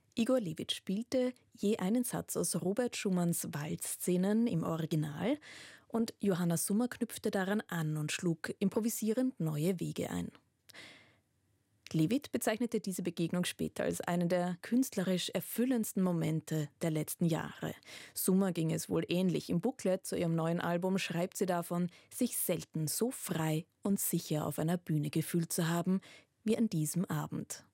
Igor Levit spielte je einen Satz aus Robert Schumanns Waldszenen im Original und Johanna Summer knüpfte daran an und schlug improvisierend neue Wege ein. Levit bezeichnete diese Begegnung später als einen der künstlerisch erfüllendsten Momente der letzten Jahre. Summer ging es wohl ähnlich. Im Booklet zu ihrem neuen Album schreibt sie davon, sich selten so frei und sicher auf einer Bühne gefühlt zu haben wie an diesem Abend.